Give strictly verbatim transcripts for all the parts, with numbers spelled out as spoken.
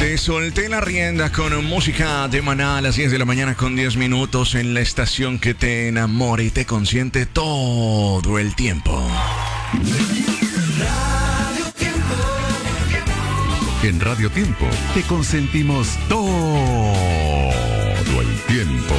Te solté la rienda con música de Maná a las diez de la mañana con diez minutos en la estación que te enamora y te consiente todo el tiempo. Radio Tiempo. En Radio Tiempo te consentimos todo el tiempo.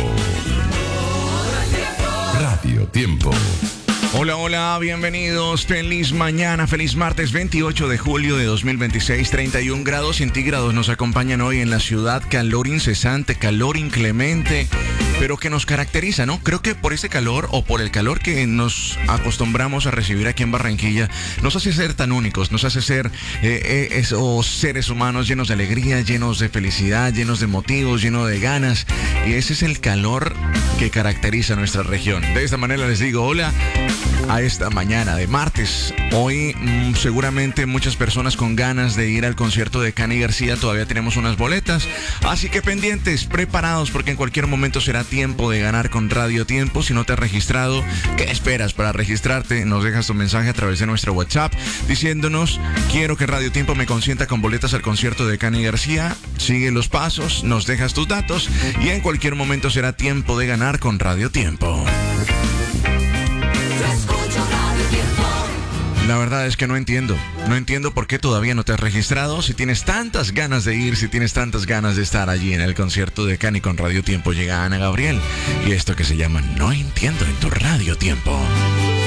Radio Tiempo. Hola, hola, bienvenidos, feliz mañana, feliz martes veintiocho de julio de dos mil veintiséis, treinta y un grados centígrados nos acompañan hoy en la ciudad, calor incesante, calor inclemente, pero que nos caracteriza, ¿no? Creo que por ese calor o por el calor que nos acostumbramos a recibir aquí en Barranquilla, nos hace ser tan únicos, nos hace ser eh, eh, esos seres humanos llenos de alegría, llenos de felicidad, llenos de motivos, llenos de ganas, y ese es el calor que caracteriza nuestra región. De esta manera les digo hola a esta mañana de martes. Hoy mmm, seguramente muchas personas con ganas de ir al concierto de Cani García. Todavía tenemos unas boletas, así que pendientes, preparados, porque en cualquier momento será tiempo de ganar con Radio Tiempo. Si no te has registrado, ¿qué esperas para registrarte? Nos dejas tu mensaje a través de nuestro WhatsApp diciéndonos: quiero que Radio Tiempo me consienta con boletas al concierto de Cani García. Sigue los pasos, nos dejas tus datos y en cualquier momento será tiempo de ganar con Radio Tiempo. La verdad es que no entiendo, no entiendo por qué todavía no te has registrado. Si tienes tantas ganas de ir, si tienes tantas ganas de estar allí en el concierto de Cani con Radio Tiempo, llega Ana Gabriel y esto que se llama No Entiendo en tu Radio Tiempo.